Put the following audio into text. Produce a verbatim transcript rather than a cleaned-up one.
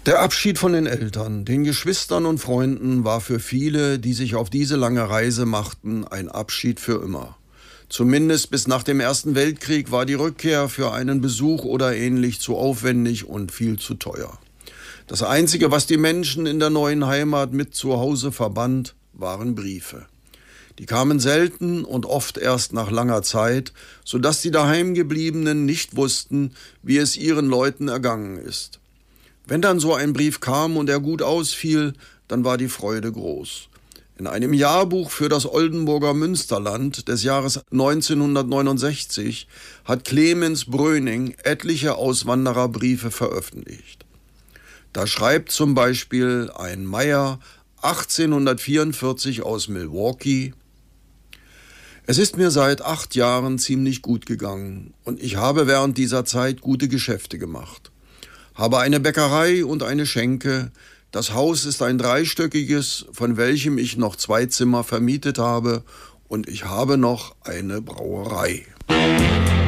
Der Abschied von den Eltern, den Geschwistern und Freunden war für viele, die sich auf diese lange Reise machten, ein Abschied für immer. Zumindest bis nach dem Ersten Weltkrieg war die Rückkehr für einen Besuch oder ähnlich zu aufwendig und viel zu teuer. Das Einzige, was die Menschen in der neuen Heimat mit zu Hause verband, waren Briefe. Die kamen selten und oft erst nach langer Zeit, sodass die Daheimgebliebenen nicht wussten, wie es ihren Leuten ergangen ist. Wenn dann so ein Brief kam und er gut ausfiel, dann war die Freude groß. In einem Jahrbuch für das Oldenburger Münsterland des Jahres neunzehnhundertneunundsechzig hat Clemens Bröning etliche Auswandererbriefe veröffentlicht. Da schreibt zum Beispiel ein Meyer achtzehnhundertvierundvierzig aus Milwaukee: Es ist mir seit acht Jahren ziemlich gut gegangen und ich habe während dieser Zeit gute Geschäfte gemacht. Habe eine Bäckerei und eine Schenke. Das Haus ist ein dreistöckiges, von welchem ich noch zwei Zimmer vermietet habe, und ich habe noch eine Brauerei.